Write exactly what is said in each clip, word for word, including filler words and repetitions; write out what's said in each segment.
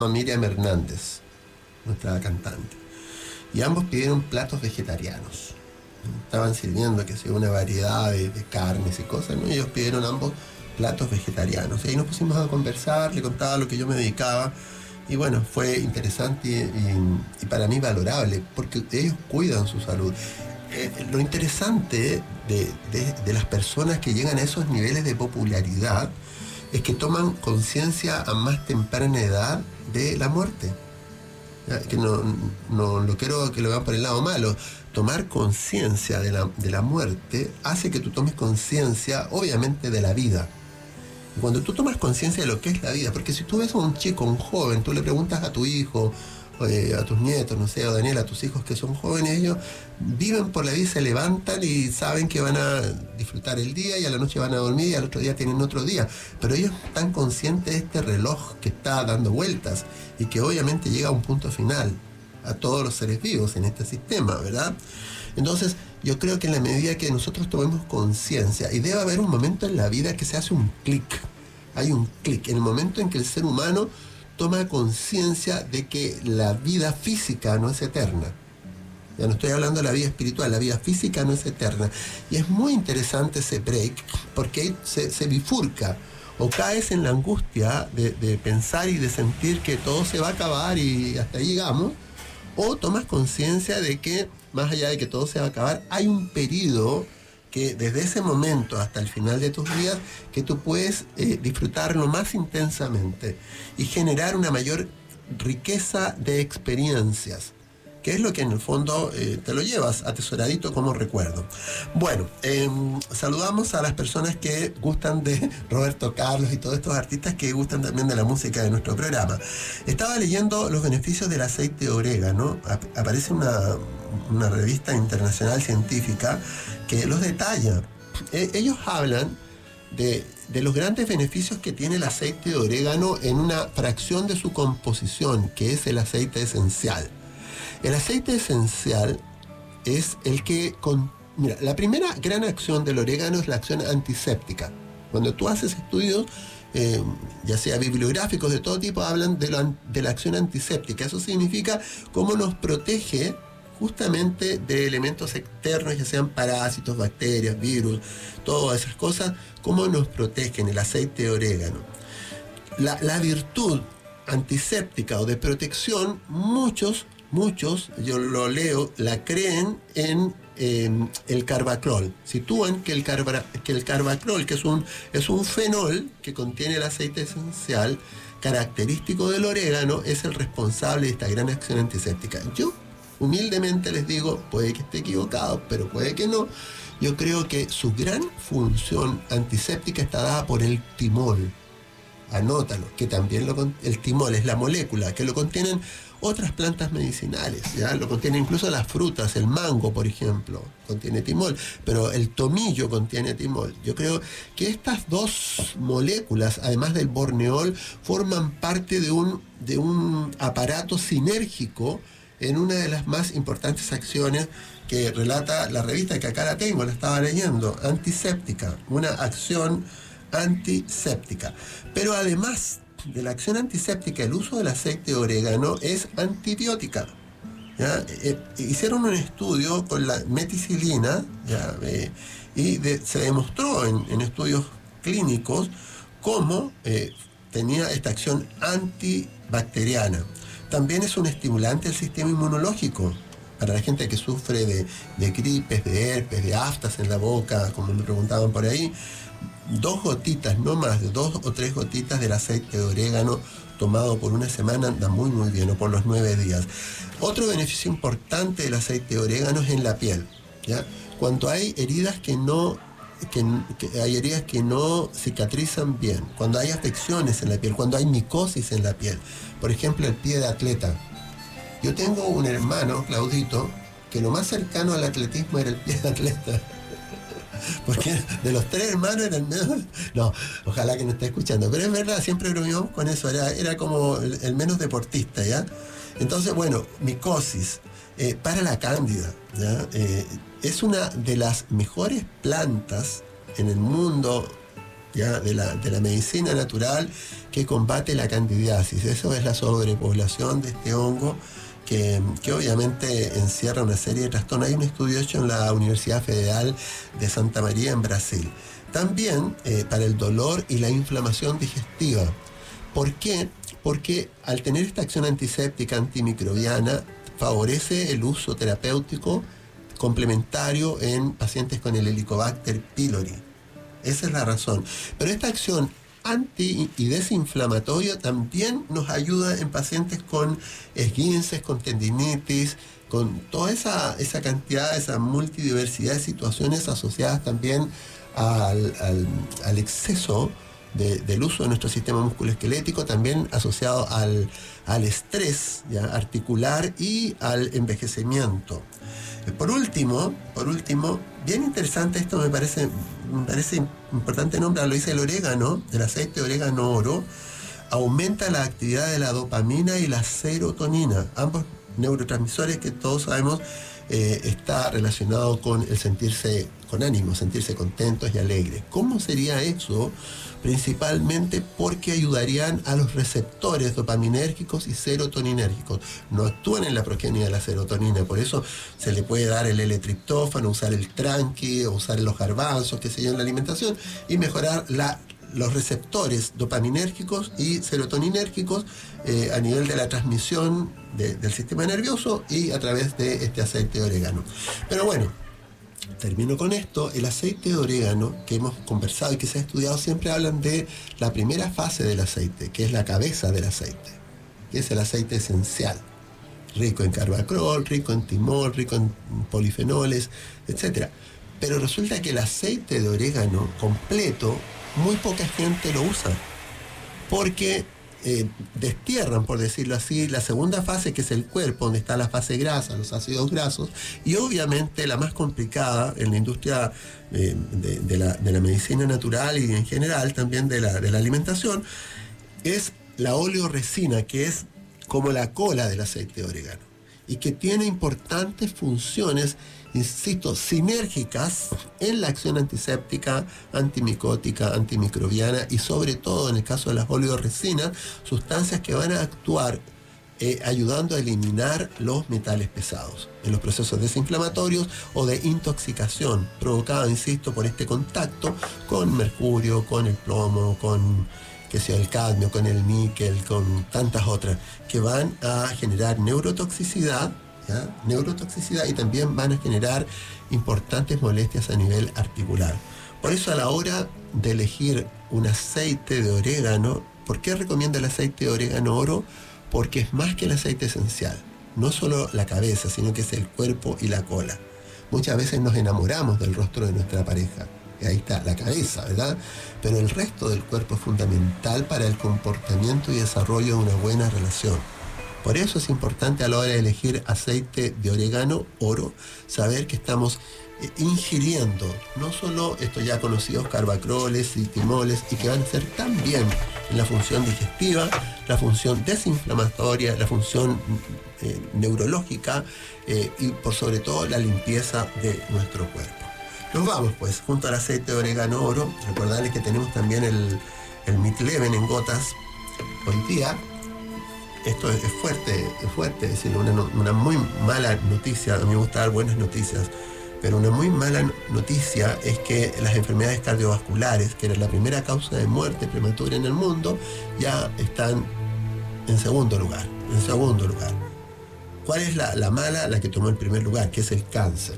Miriam Hernández, nuestra cantante. Y ambos pidieron platos vegetarianos. Estaban sirviendo, que sea una variedad de, de carnes y cosas, ¿no? Y ellos pidieron ambos platos vegetarianos. Y ahí nos pusimos a conversar, le contaba lo que yo me dedicaba. Y bueno, fue interesante y, y, y para mí valorable, porque ellos cuidan su salud. Eh, lo interesante de, de, de las personas que llegan a esos niveles de popularidad es que toman conciencia a más temprana edad de la muerte. Ya, que no, no lo quiero que lo vean por el lado malo. Tomar conciencia de la, de la muerte hace que tú tomes conciencia, obviamente, de la vida. Y cuando tú tomas conciencia de lo que es la vida, porque si tú ves a un chico, un joven, tú le preguntas a tu hijo, eh, a tus nietos, no sé, a Daniel, a tus hijos que son jóvenes, ellos viven por la vida, se levantan y saben que van a disfrutar el día y a la noche van a dormir y al otro día tienen otro día. Pero ellos están conscientes de este reloj que está dando vueltas y que obviamente llega a un punto final a todos los seres vivos en este sistema, ¿verdad? Entonces, yo creo que en la medida que nosotros tomemos conciencia, y debe haber un momento en la vida que se hace un clic, hay un clic, en el momento en que el ser humano toma conciencia de que la vida física no es eterna. Ya no estoy hablando de la vida espiritual, la vida física no es eterna. Y es muy interesante ese break, porque ahí se, se bifurca. O caes en la angustia de, de pensar y de sentir que todo se va a acabar y hasta ahí llegamos, o tomas conciencia de que, más allá de que todo se va a acabar, hay un periodo que desde ese momento hasta el final de tus días, que tú puedes eh, disfrutarlo más intensamente y generar una mayor riqueza de experiencias, que es lo que en el fondo eh, te lo llevas atesoradito como recuerdo. Bueno, eh, saludamos a las personas que gustan de Roberto Carlos y todos estos artistas que gustan también de la música de nuestro programa. Estaba leyendo los beneficios del aceite de orégano. Ap- aparece una, una revista internacional científica que los detalla. Eh, ellos hablan de, de los grandes beneficios que tiene el aceite de orégano en una fracción de su composición, que es el aceite esencial. El aceite esencial es el que... Con, mira, la primera gran acción del orégano es la acción antiséptica. Cuando tú haces estudios, eh, ya sea bibliográficos de todo tipo, hablan de, lo, de la acción antiséptica. Eso significa cómo nos protege justamente de elementos externos, ya sean parásitos, bacterias, virus, todas esas cosas, cómo nos protegen el aceite de orégano. La, la virtud antiséptica o de protección, muchos Muchos, yo lo leo, la creen en eh, el carbacrol. Sitúan que el, carba, que el carbacrol, que es un, es un fenol que contiene el aceite esencial, característico del orégano, es el responsable de esta gran acción antiséptica. Yo, humildemente les digo, puede que esté equivocado, pero puede que no. Yo creo que su gran función antiséptica está dada por el timol. Anótalo, que también lo, el timol es la molécula que lo contienen otras plantas medicinales, ya lo contiene incluso las frutas, el mango, por ejemplo, contiene timol, pero el tomillo contiene timol. Yo creo que estas dos moléculas, además del borneol, forman parte de un, de un aparato sinérgico en una de las más importantes acciones que relata la revista, que acá la tengo, la estaba leyendo, antiséptica, una acción antiséptica. Pero además de la acción antiséptica, el uso del aceite de orégano es antibiótica. ¿Ya? Eh, hicieron un estudio con la meticilina, ¿ya? Eh, y de, se demostró en, en estudios clínicos cómo eh, tenía esta acción antibacteriana. También es un estimulante del sistema inmunológico para la gente que sufre de, de gripes, de herpes, de aftas en la boca, como me preguntaban por ahí. Dos gotitas, no más de dos o tres gotitas del aceite de orégano tomado por una semana anda muy muy bien, o por los nueve días. Otro beneficio importante del aceite de orégano es en la piel, ¿ya? Cuando hay heridas que no, que, que hay heridas que no cicatrizan bien, cuando hay afecciones en la piel, cuando hay micosis en la piel, por ejemplo el pie de atleta. Yo tengo un hermano, Claudito, que lo más cercano al atletismo era el pie de atleta. Porque de los tres hermanos era el menos... No, ojalá que no esté escuchando. Pero es verdad, siempre bromeamos con eso. Era, era como el, el menos deportista, ¿ya? Entonces, bueno, micosis, eh, para la cándida, ¿ya? Eh, es una de las mejores plantas en el mundo ya de la, de la medicina natural que combate la candidiasis. Eso es la sobrepoblación de este hongo que, que obviamente encierra una serie de trastornos. Hay un estudio hecho en la Universidad Federal de Santa María en Brasil. También eh, para el dolor y la inflamación digestiva. ¿Por qué? Porque al tener esta acción antiséptica, antimicrobiana, favorece el uso terapéutico complementario en pacientes con el Helicobacter pylori. Esa es la razón. Pero esta acción anti y desinflamatoria también nos ayuda en pacientes con esguinces, con tendinitis, con toda esa, esa cantidad, esa multidiversidad de situaciones asociadas también al, al, al exceso de, del uso de nuestro sistema musculoesquelético, también asociado al, al estrés, ¿ya?, articular y al envejecimiento. Por último, por último, bien interesante esto, me parece, me parece importante nombrarlo, dice el orégano, el aceite de orégano oro, aumenta la actividad de la dopamina y la serotonina, ambos neurotransmisores que todos sabemos eh, está relacionado con el sentirse con ánimo, sentirse contentos y alegres. ¿Cómo sería eso? Principalmente porque ayudarían a los receptores dopaminérgicos y serotoninérgicos. No actúan en la progenie de la serotonina, por eso se le puede dar el L-triptófano, usar el tranqui, o usar los garbanzos, qué sé yo, en la alimentación, y mejorar la, los receptores dopaminérgicos y serotoninérgicos eh, a nivel de la transmisión de, del sistema nervioso y a través de este aceite de orégano. Pero bueno, termino con esto. El aceite de orégano que hemos conversado y que se ha estudiado siempre hablan de la primera fase del aceite, que es la cabeza del aceite, que es el aceite esencial, rico en carbacrol, rico en timol, rico en polifenoles, etcétera. Pero resulta que el aceite de orégano completo muy poca gente lo usa, porque eh, destierran, por decirlo así, la segunda fase, que es el cuerpo, donde está la fase grasa, los ácidos grasos, y obviamente la más complicada en la industria eh, de, de, la, de la medicina natural y en general también de la, de la alimentación, es la oleoresina, que es como la cola del aceite de orégano, y que tiene importantes funciones, insisto, sinérgicas en la acción antiséptica, antimicótica, antimicrobiana y sobre todo en el caso de las oleoresinas, sustancias que van a actuar eh, ayudando a eliminar los metales pesados en los procesos desinflamatorios o de intoxicación provocada, insisto, por este contacto con mercurio, con el plomo, con que sea el cadmio, con el níquel, con tantas otras que van a generar neurotoxicidad, ¿ya? neurotoxicidad y también van a generar importantes molestias a nivel articular. Por eso, a la hora de elegir un aceite de orégano, ¿por qué recomiendo el aceite de orégano oro? Porque es más que el aceite esencial, no solo la cabeza, sino que es el cuerpo y la cola. Muchas veces nos enamoramos del rostro de nuestra pareja, y ahí está la cabeza, ¿verdad? Pero el resto del cuerpo es fundamental para el comportamiento y desarrollo de una buena relación. Por eso es importante a la hora de elegir aceite de orégano oro, saber que estamos eh, ingiriendo no solo estos ya conocidos carbacroles y timoles, y que van a ser también en la función digestiva, la función desinflamatoria, la función eh, neurológica eh, y por sobre todo la limpieza de nuestro cuerpo. Nos vamos pues junto al aceite de orégano oro. Recordarles que tenemos también el, el Mitleven en gotas hoy día. Esto es, es fuerte, es fuerte, es decir, una, una muy mala noticia. A mí me gusta dar buenas noticias, pero una muy mala noticia es que las enfermedades cardiovasculares, que era la primera causa de muerte prematura en el mundo, ya están en segundo lugar, en segundo lugar. ¿Cuál es la, la mala? La que tomó el primer lugar, que es el cáncer.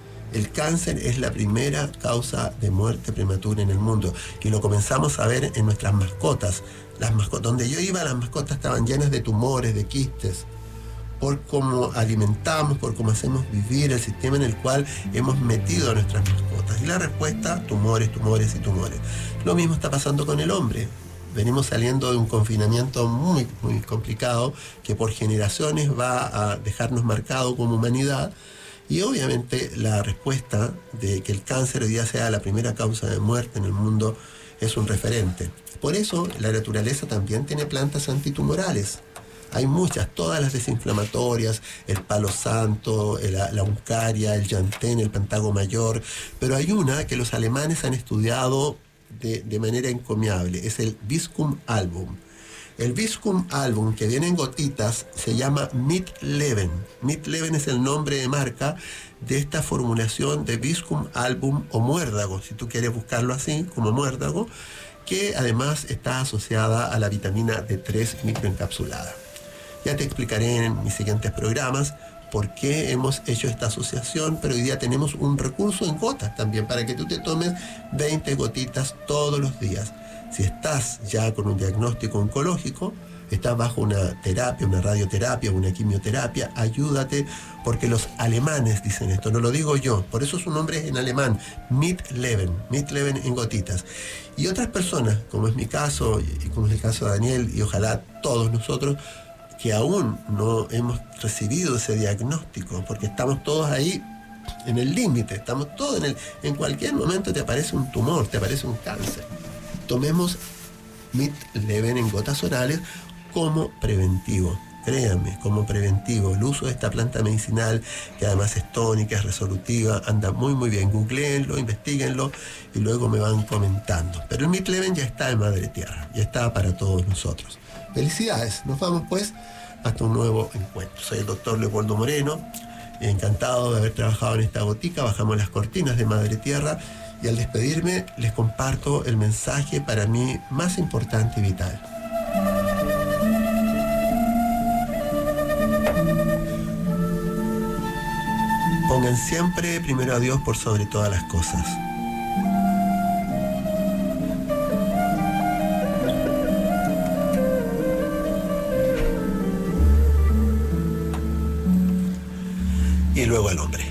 El cáncer es la primera causa de muerte prematura en el mundo, y lo comenzamos a ver en nuestras mascotas. Las mascotas, donde yo iba, las mascotas estaban llenas de tumores, de quistes, por cómo alimentamos, por cómo hacemos vivir el sistema en el cual hemos metido a nuestras mascotas. Y la respuesta, tumores, tumores y tumores. Lo mismo está pasando con el hombre. Venimos saliendo de un confinamiento muy, muy complicado, que por generaciones va a dejarnos marcado como humanidad. Y obviamente la respuesta de que el cáncer hoy día sea la primera causa de muerte en el mundo es un referente. Por eso la naturaleza también tiene plantas antitumorales. Hay muchas, todas las desinflamatorias, el palo santo, la, la uncaria, el llantén, el pantago mayor, pero hay una que los alemanes han estudiado de, de manera encomiable, es el Viscum album. El Viscum album, que viene en gotitas, se llama Midlevén. Midlevén es el nombre de marca de esta formulación de Viscum album o muérdago, si tú quieres buscarlo así, como muérdago, que además está asociada a la vitamina D tres microencapsulada. Ya te explicaré en mis siguientes programas por qué hemos hecho esta asociación, pero hoy día tenemos un recurso en gotas también para que tú te tomes veinte gotitas todos los días. Si estás ya con un diagnóstico oncológico, estás bajo una terapia, una radioterapia, una quimioterapia, ayúdate, porque los alemanes dicen esto, no lo digo yo, por eso su nombre es en alemán, Midlevén, Midlevén en gotitas. Y otras personas, como es mi caso, y como es el caso de Daniel, y ojalá todos nosotros, que aún no hemos recibido ese diagnóstico, porque estamos todos ahí en el límite, estamos todos en el, en cualquier momento te aparece un tumor, te aparece un cáncer. Tomemos Midlevén en gotas orales como preventivo, créanme, como preventivo. El uso de esta planta medicinal, que además es tónica, es resolutiva, anda muy muy bien. Googleenlo, investiguenlo y luego me van comentando. Pero el Midlevén ya está en Madre Tierra, ya está para todos nosotros. Felicidades, nos vamos pues hasta un nuevo encuentro. Soy el doctor Leopoldo Moreno, encantado de haber trabajado en esta botica. Bajamos las cortinas de Madre Tierra y al despedirme les comparto el mensaje para mí más importante y vital. Pongan siempre primero a Dios por sobre todas las cosas. Y luego al hombre.